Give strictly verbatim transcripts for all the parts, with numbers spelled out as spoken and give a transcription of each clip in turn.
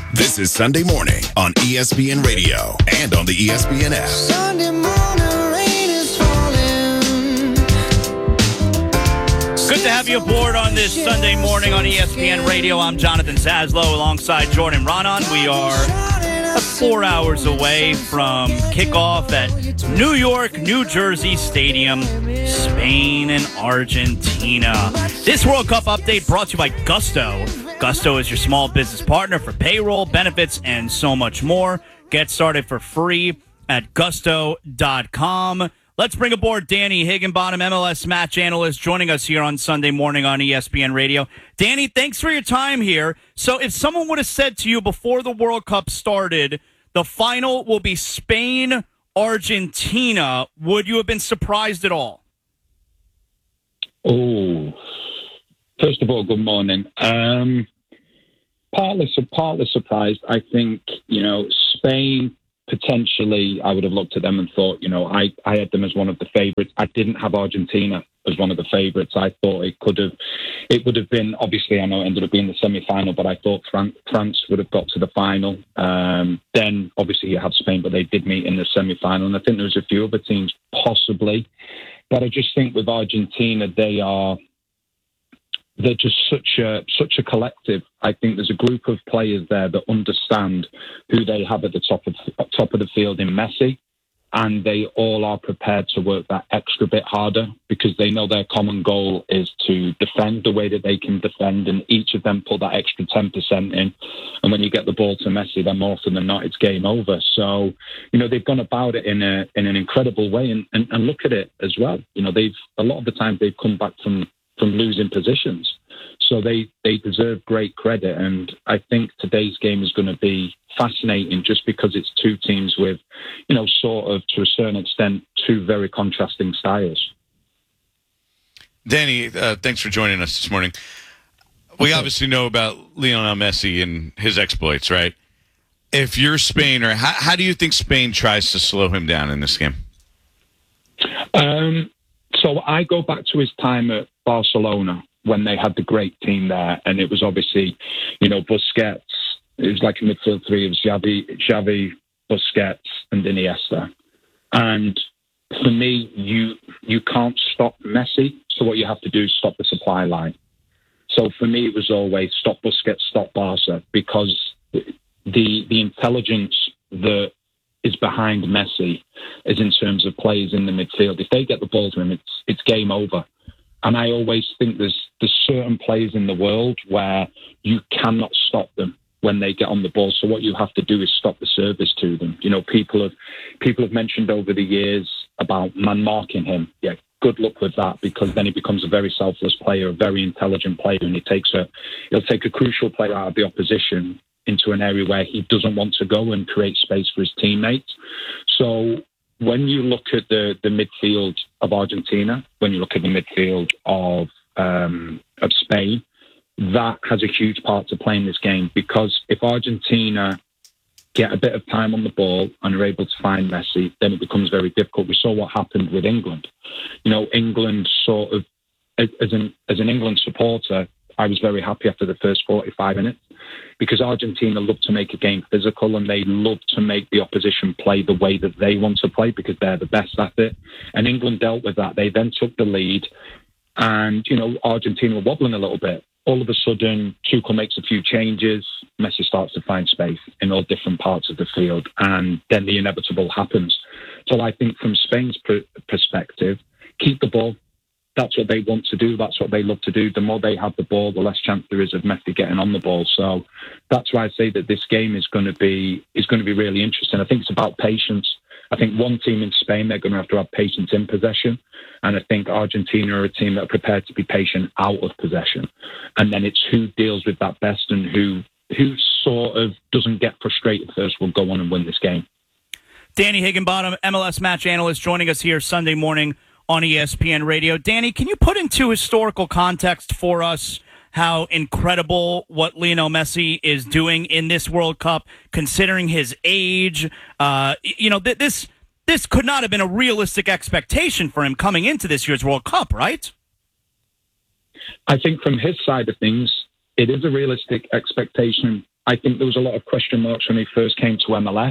This is Sunday Morning on E S P N Radio and on the E S P N app. Sunday morning, rain is falling. Good to have you aboard on this Sunday morning on E S P N Radio. I'm Jonathan Zaslow alongside Jordan Ronan. We are four hours away from kickoff at New York, New Jersey Stadium, Spain and Argentina. This World Cup update brought to you by Gusto. Gusto is your small business partner for payroll, benefits, and so much more. Get started for free at gusto dot com. Let's bring aboard Danny Higginbottom, M L S match analyst, joining us here on Sunday morning on E S P N Radio. Danny, thanks for your time here. So if someone would have said to you before the World Cup started, the final will be Spain-Argentina, would you have been surprised at all? Oh, first of all, good morning. Um, partly, partly surprised. I think, you know, Spain, potentially, I would have looked at them and thought, you know, I, I had them as one of the favourites. I didn't have Argentina as one of the favourites. I thought it could have, it would have been, obviously, I know it ended up being the semi-final, but I thought Fran- France would have got to the final. Um, then, obviously, you have Spain, but they did meet in the semi-final. And I think there was a few other teams, possibly. But I just think with Argentina, they are... They're just such a such a collective. I think there's a group of players there that understand who they have at the top of top of the field in Messi, and they all are prepared to work that extra bit harder because they know their common goal is to defend the way that they can defend, and each of them put that extra ten percent in. And when you get the ball to Messi, then more often than not, it's game over. So, you know, they've gone about it in a in an incredible way, and, and, and look at it as well. You know, they've a lot of the time they've come back from. from losing positions. So they, they deserve great credit. And I think today's game is going to be fascinating just because it's two teams with, you know, sort of, to a certain extent, two very contrasting styles. Danny, uh, thanks for joining us this morning. We obviously know about Lionel Messi and his exploits, right? If you're Spain, or how, how do you think Spain tries to slow him down in this game? Um, so I go back to his time at Barcelona when they had the great team there, and it was obviously, you know, Busquets. It was like a midfield three. It was Xavi, Xavi, Busquets, and Iniesta. And for me, you you can't stop Messi. So what you have to do is stop the supply line. So for me, it was always stop Busquets, stop Barca, because the the intelligence that is behind Messi is in terms of players in the midfield. If they get the ball to him, it's it's game over. And I always think there's there's certain players in the world where you cannot stop them when they get on the ball. So what you have to do is stop the service to them. You know, people have people have mentioned over the years about man marking him. Yeah, good luck with that, because then he becomes a very selfless player, a very intelligent player, and he takes a he'll take a crucial player out of the opposition into an area where he doesn't want to go and create space for his teammates. So when you look at the, the midfield of Argentina, when you look at the midfield of um, of Spain, that has a huge part to play in this game, because if Argentina get a bit of time on the ball and are able to find Messi, then it becomes very difficult. We saw what happened with England. You know, England sort of, as an as an England supporter, I was very happy after the first forty-five minutes, because Argentina love to make a game physical, and they love to make the opposition play the way that they want to play because they're the best at it. And England dealt with that. They then took the lead, and, you know, Argentina were wobbling a little bit. All of a sudden, Tuchel makes a few changes. Messi starts to find space in all different parts of the field, and then the inevitable happens. So I think from Spain's pr- perspective, keep the ball. That's what they want to do. That's what they love to do. The more they have the ball, the less chance there is of Messi getting on the ball. So that's why I say that this game is going to be is going to be really interesting. I think it's about patience. I think one team in Spain, they're going to have to have patience in possession. And I think Argentina are a team that are prepared to be patient out of possession. And then it's who deals with that best, and who who sort of doesn't get frustrated first will go on and win this game. Danny Higginbottom, M L S match analyst, joining us here Sunday morning on E S P N Radio. Danny, can you put into historical context for us how incredible what Lionel Messi is doing in this World Cup, considering his age? Uh, you know, th- this this could not have been a realistic expectation for him coming into this year's World Cup, right? I think from his side of things, it is a realistic expectation. I think there was a lot of question marks when he first came to M L S.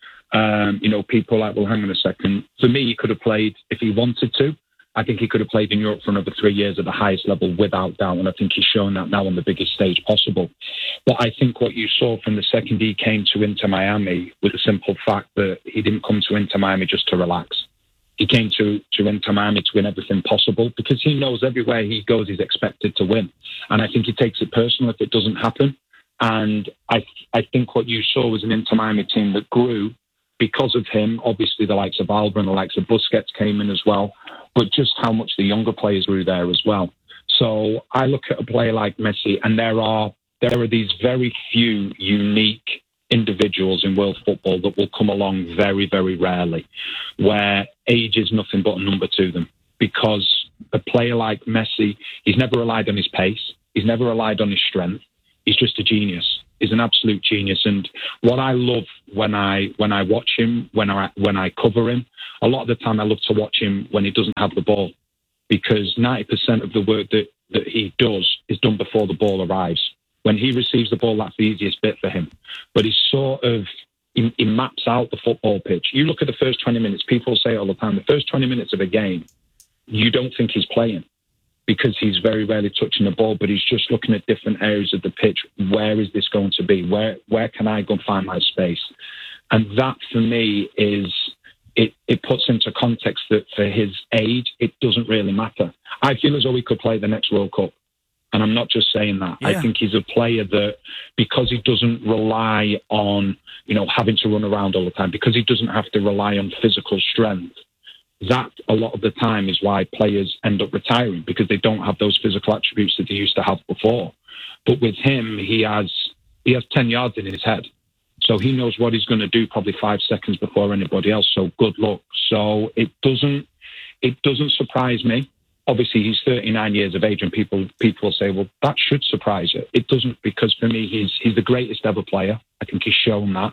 Um, you know, people are like, well, hang on a second. For me, he could have played if he wanted to. I think he could have played in Europe for another three years at the highest level without doubt, and I think he's shown that now on the biggest stage possible. But I think what you saw from the second he came to Inter Miami was the simple fact that he didn't come to Inter Miami just to relax. He came to, to Inter Miami to win everything possible because he knows everywhere he goes he's expected to win. And I think he takes it personal if it doesn't happen. And I I think what you saw was an Inter Miami team that grew because of him. Obviously, the likes of Alba and the likes of Busquets came in as well, but just how much the younger players grew there as well. So I look at a player like Messi, and there are there are these very few unique individuals in world football that will come along very, very rarely, where age is nothing but a number to them. Because a player like Messi, he's never relied on his pace, he's never relied on his strength. He's just a genius. He's an absolute genius. And what I love when I when I watch him, when I when I cover him, a lot of the time I love to watch him when he doesn't have the ball, because ninety percent of the work that, that he does is done before the ball arrives. When he receives the ball, that's the easiest bit for him. But he's sort of, he, he maps out the football pitch. You look at the first twenty minutes, people say it all the time, the first twenty minutes of a game, you don't think he's playing because he's very rarely touching the ball, but he's just looking at different areas of the pitch. Where is this going to be? Where where can I go and find my space? And that, for me, is... It, it puts into context that for his age, it doesn't really matter. I feel as though he could play the next World Cup. And I'm not just saying that. Yeah. I think he's a player that, because he doesn't rely on, you know, having to run around all the time, because he doesn't have to rely on physical strength, that a lot of the time is why players end up retiring, because they don't have those physical attributes that they used to have before. But with him, he has he has ten yards in his head. So he knows what he's going to do probably five seconds before anybody else. So good luck. So it doesn't it doesn't surprise me. Obviously, he's thirty-nine years of age, and people people will say, well, that should surprise you. It doesn't, because for me, he's he's the greatest ever player. I think he's shown that.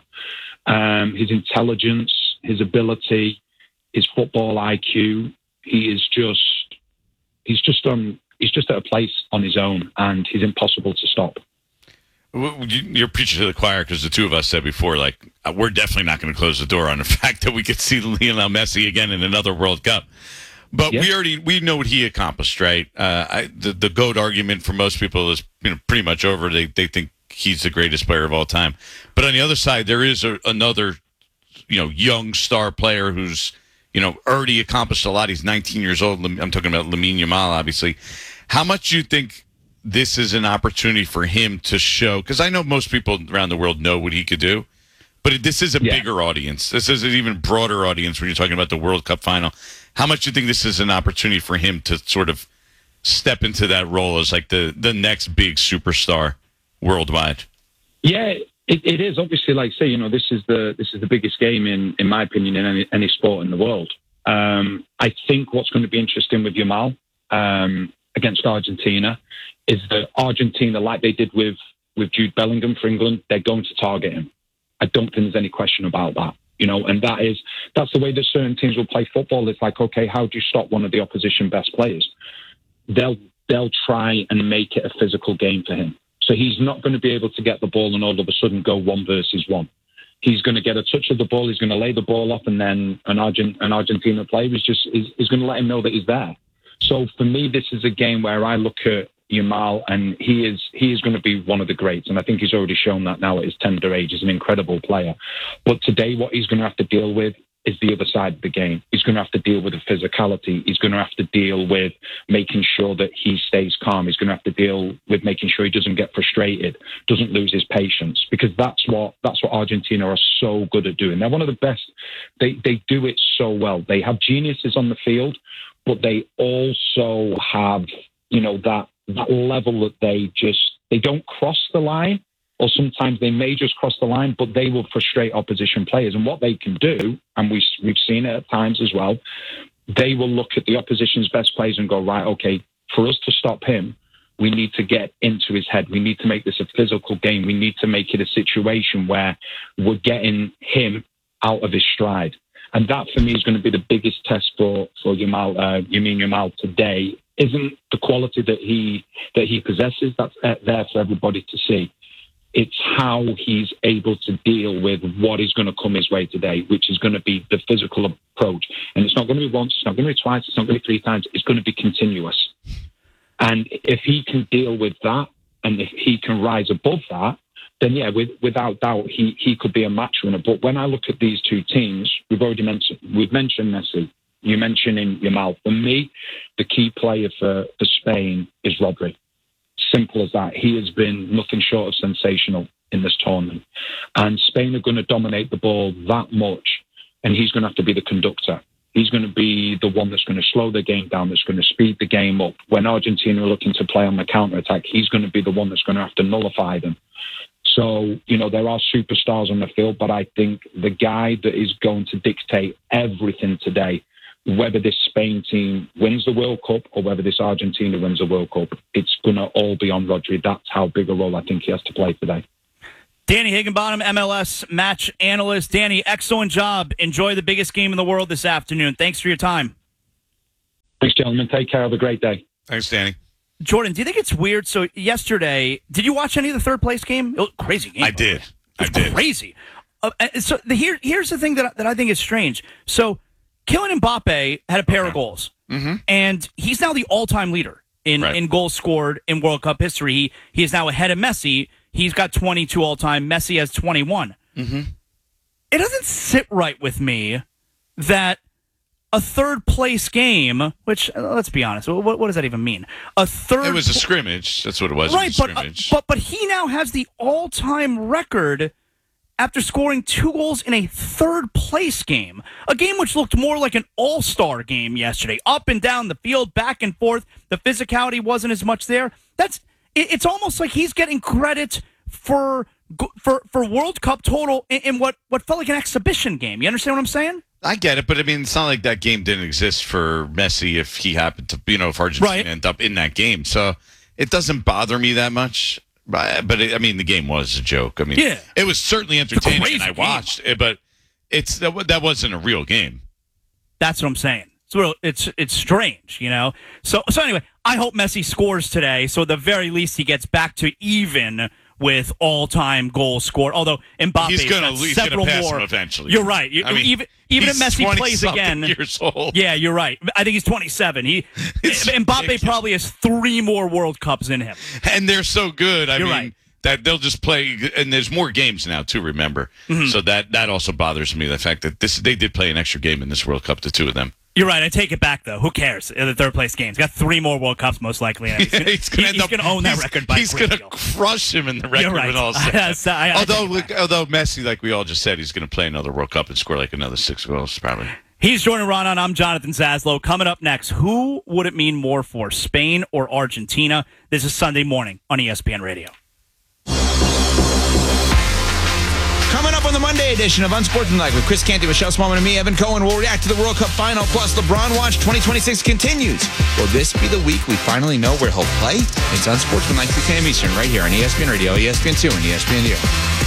Um, his intelligence, his ability, his football I Q. He is just he's just on he's just at a place on his own, and he's impossible to stop. You're preaching to the choir, because the two of us said before, like, we're definitely not going to close the door on the fact that we could see Lionel Messi again in another World Cup. But yeah. we already we know what he accomplished, right? Uh, I, the the GOAT argument for most people is, you know, pretty much over. They they think he's the greatest player of all time. But on the other side, there is a, another, you know, young star player who's, you know, already accomplished a lot. He's nineteen years old. I'm talking about Lamine Yamal, obviously. How much do you think this is an opportunity for him to show? Because I know most people around the world know what he could do, but this is a yeah. bigger audience. This is an even broader audience when you're talking about the World Cup final. How much do you think this is an opportunity for him to sort of step into that role as like the, the next big superstar worldwide? Yeah, it, it is. Obviously, like say, you know, this is the this is the biggest game in, in my opinion, in any, any sport in the world. Um, I think what's going to be interesting with Yamal um, against Argentina is that Argentina, like they did with, with Jude Bellingham for England, they're going to target him. I don't think there's any question about that. You know, and that is, that's the way that certain teams will play football. It's like, okay, how do you stop one of the opposition best players? They'll, they'll try and make it a physical game for him. So he's not going to be able to get the ball and all of a sudden go one versus one. He's going to get a touch of the ball. He's going to lay the ball off, and then an, Argent, an Argentina player is just, is, is going to let him know that he's there. So for me, this is a game where I look at Yamal, and he is he is going to be one of the greats, and I think he's already shown that now at his tender age. He's an incredible player. But today, what he's going to have to deal with is the other side of the game. He's going to have to deal with the physicality. He's going to have to deal with making sure that he stays calm. He's going to have to deal with making sure he doesn't get frustrated, doesn't lose his patience, because that's what that's what Argentina are so good at doing. They're one of the best. They they do it so well. They have geniuses on the field, but they also have, you know, that that level that they just, they don't cross the line, or sometimes they may just cross the line, but they will frustrate opposition players. And what they can do, and we, we've seen it at times as well, they will look at the opposition's best players and go, right, okay, for us to stop him, we need to get into his head. We need to make this a physical game. We need to make it a situation where we're getting him out of his stride. And that, for me, is going to be the biggest test for, for Yamal, uh, Lamine Yamal today. Isn't the quality that he that he possesses, that's there for everybody to see. It's how he's able to deal with what is going to come his way today, which is going to be the physical approach. And it's not going to be once, it's not going to be twice, it's not going to be three times. It's going to be continuous. And if he can deal with that, and if he can rise above that, then yeah, with, without doubt, he, he could be a match winner. But when I look at these two teams, we've already mentioned, we've mentioned Messi. You mentioned in your mouth. For me, the key player for, for Spain is Rodri. Simple as that. He has been nothing short of sensational in this tournament. And Spain are going to dominate the ball that much, and he's going to have to be the conductor. He's going to be the one that's going to slow the game down, that's going to speed the game up. When Argentina are looking to play on the counter-attack, he's going to be the one that's going to have to nullify them. So, you know, there are superstars on the field, but I think the guy that is going to dictate everything today, whether this Spain team wins the World Cup or whether this Argentina wins the World Cup, it's going to all be on Rodri. That's how big a role I think he has to play today. Danny Higginbottom, M L S match analyst. Danny, excellent job. Enjoy the biggest game in the world this afternoon. Thanks for your time. Thanks, gentlemen. Take care. Have a great day. Thanks, Danny. Jordan, do you think it's weird? So yesterday, did you watch any of the third place game? It was a crazy game. I did. I It's did. crazy. Uh, and so the, here, here's the thing that, that I think is strange. So Kylian Mbappe had a pair Okay. of goals, Mm-hmm. and he's now the all-time leader in, Right. in goals scored in World Cup history. He, he is now ahead of Messi. He's got twenty-two all-time. Messi has twenty-one. Mm-hmm. It doesn't sit right with me that a third-place game, which, uh, let's be honest, what, what does that even mean? A third It was a scrimmage. That's what it was. Right, it was a but, uh, scrimmage. but but he now has the all-time record after scoring two goals in a third-place game, a game which looked more like an all-star game yesterday, up and down the field, back and forth. The physicality wasn't as much there. That's it, it's almost like he's getting credit for for for World Cup total in, in what what felt like an exhibition game. You understand what I'm saying? I get it, but I mean, it's not like that game didn't exist for Messi if he happened to, you know, if Argentina Right. ended up in that game. So it doesn't bother me that much. But, but it, I mean, the game was a joke. I mean, Yeah. it was certainly entertaining, crazy and I game. watched it, but it's that, wa- that wasn't a real game. That's what I'm saying. It's real, it's it's strange, you know. So so anyway, I hope Messi scores today, so at the very least he gets back to even with all-time goals scored. Although Mbappe He's going to got he's going several to pass more. him eventually. You're right. You- I mean, even even if he's Messi plays twenty-something again, years old. yeah, you're right. I think he's twenty-seven. He It's Mbappe ridiculous. probably has three more World Cups in him. And they're so good. I You're mean, right. that they'll just play, and there's more games now too. Remember, Mm-hmm. so that that also bothers me. The fact that this they did play an extra game in this World Cup, the two of them. You're right. I take it back though. Who cares? In the third place game, he's got three more World Cups most likely. And he's gonna, he's going to end he's up gonna own that he's- record by He's going to crush him in the record You're right. when all Yes, said. I- I although, take it look, back. although Messi, like we all just said, he's going to play another World Cup and score like another six goals probably. He's Jordan Ronan. I'm Jonathan Zaslow. Coming up next, who would it mean more for, Spain or Argentina? This is Sunday morning on E S P N Radio. Coming up on the Monday edition of Unsportsmanlike with Chris Canty, Michelle Smallman, and me, Evan Cohen, we'll react to the World Cup final. Plus, LeBron Watch twenty twenty-six continues. Will this be the week we finally know where he'll play? It's Unsportsmanlike, six a.m. Eastern, right here on E S P N Radio, E S P N two, and E S P N U.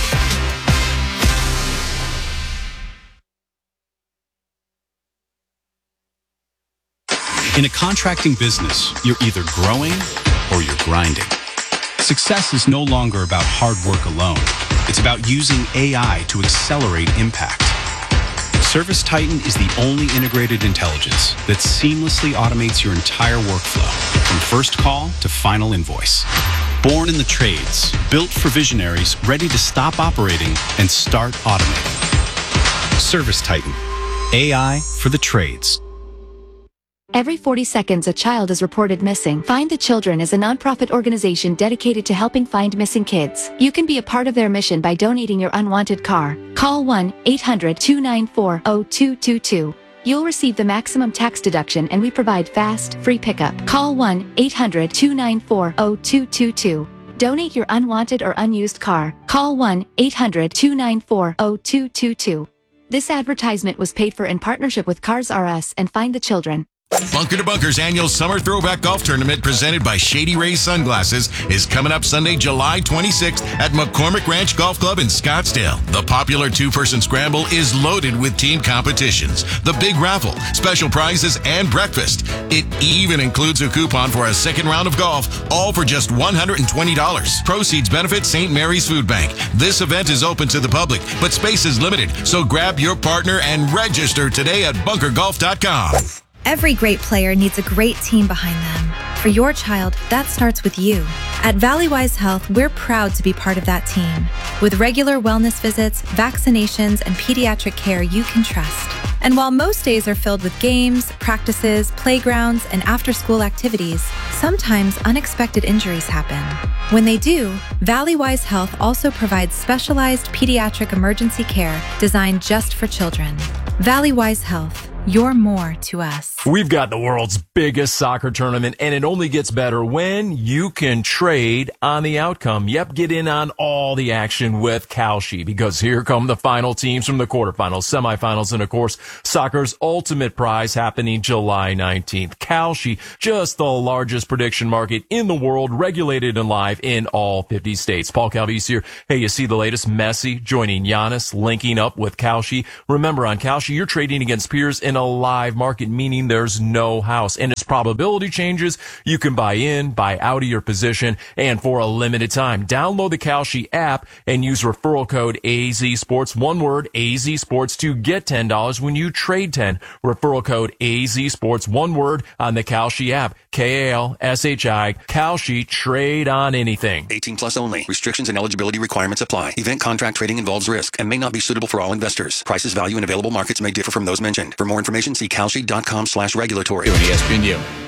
In a contracting business, you're either growing or you're grinding. Success is no longer about hard work alone. It's about using A I to accelerate impact. Service Titan is the only integrated intelligence that seamlessly automates your entire workflow, from first call to final invoice. Born in the trades, built for visionaries ready to stop operating and start automating. Service Titan, A I for the trades. Every forty seconds, a child is reported missing. Find the Children is a nonprofit organization dedicated to helping find missing kids. You can be a part of their mission by donating your unwanted car. Call one eight hundred two nine four zero two two two. You'll receive the maximum tax deduction, and we provide fast, free pickup. Call one eight hundred two nine four zero two two two. Donate your unwanted or unused car. Call one eight hundred two nine four zero two two two. This advertisement was paid for in partnership with Cars R Us and Find the Children. Bunker to Bunker's annual Summer Throwback Golf Tournament presented by Shady Rays Sunglasses is coming up Sunday, July twenty-sixth at McCormick Ranch Golf Club in Scottsdale. The popular two-person scramble is loaded with team competitions, the big raffle, special prizes, and breakfast. It even includes a coupon for a second round of golf, all for just one hundred twenty dollars. Proceeds benefit Saint Mary's Food Bank. This event is open to the public, but space is limited, so grab your partner and register today at bunker golf dot com. Every great player needs a great team behind them. For your child, that starts with you. At Valleywise Health, we're proud to be part of that team. With regular wellness visits, vaccinations, and pediatric care you can trust. And while most days are filled with games, practices, playgrounds, and after-school activities, sometimes unexpected injuries happen. When they do, Valleywise Health also provides specialized pediatric emergency care designed just for children. Valleywise Health, you're more to us. We've got the world's biggest soccer tournament, and it only gets better when you can trade on the outcome. Yep, get in on all the action with Kalshi, because here come the final teams from the quarterfinals, semifinals, and of course, soccer's ultimate prize happening July nineteenth. Kalshi, just the largest prediction market in the world, regulated and live in all fifty states. Paul Calvise here. Hey, you see the latest? Messi joining Giannis, linking up with Kalshi. Remember, on Kalshi, you're trading against peers in a live market, meaning there's no house. And as probability changes, you can buy in, buy out of your position, and for a limited time. Download the Kalshi app and use referral code A Z Sports, one word, A Z Sports, to get ten dollars when you trade ten. Referral code A Z Sports, one word, on the Kalshi app. K A L S H I, Kalshi, trade on anything. eighteen plus only. Restrictions and eligibility requirements apply. Event contract trading involves risk and may not be suitable for all investors. Prices, value, and available markets may differ from those mentioned. For more information, see kalshi dot com slash regulatory. E S P N U.